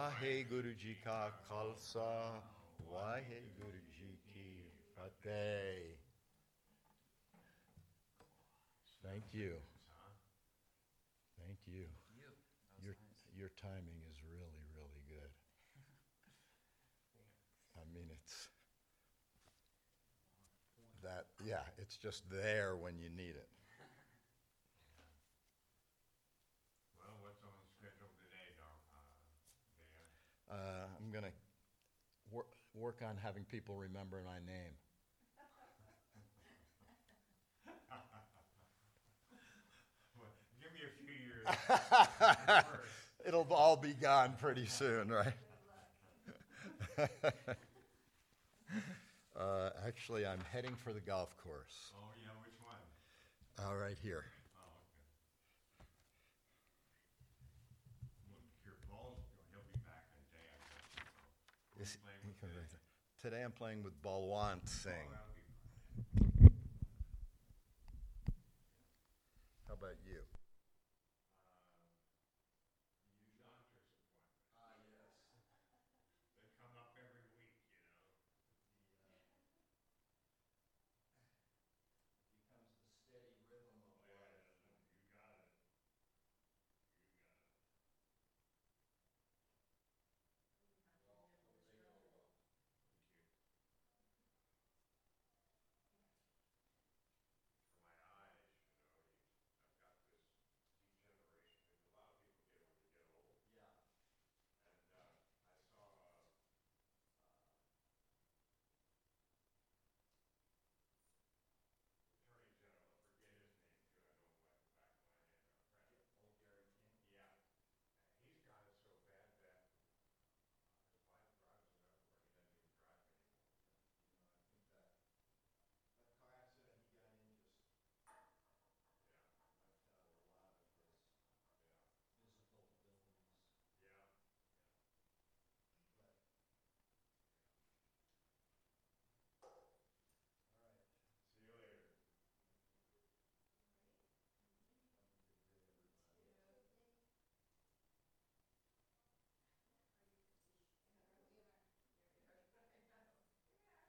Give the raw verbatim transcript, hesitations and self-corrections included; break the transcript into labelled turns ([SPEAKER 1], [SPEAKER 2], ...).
[SPEAKER 1] Waheguru Ji Ka Khalsa, Waheguru Ji Ki Fateh. Thank you. Thank you. Your your timing is really, really good. I mean, it's that, yeah, it's just there when you need it.
[SPEAKER 2] Well, what's on the schedule today, Dan?
[SPEAKER 1] Uh, I'm going to wor- work on having people remember my name.
[SPEAKER 2] Well, give me a few years.
[SPEAKER 1] It'll all be gone pretty soon, right? uh, actually, I'm heading for the golf course.
[SPEAKER 2] Oh, yeah, which one?
[SPEAKER 1] Uh, right here.
[SPEAKER 2] Oh, okay. Well, your Paul's, he'll be back in day, I guess. So.
[SPEAKER 1] Is-
[SPEAKER 2] Playing with today.
[SPEAKER 1] Today I'm playing with Balwant Singh.
[SPEAKER 2] Oh, that'll be fun.